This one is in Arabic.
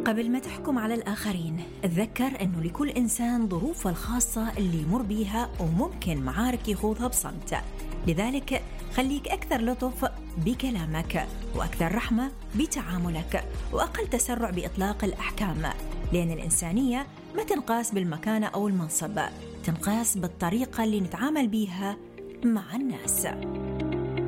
قبل ما تحكم على الآخرين، تذكر أنه لكل إنسان ظروفه الخاصة اللي يمر بيها وممكن معارك يخوضها بصمت. لذلك خليك أكثر لطف بكلامك، وأكثر رحمة بتعاملك، وأقل تسرع بإطلاق الأحكام، لأن الإنسانية ما تنقاس بالمكانة أو المنصب، تنقاس بالطريقة اللي نتعامل بيها مع الناس.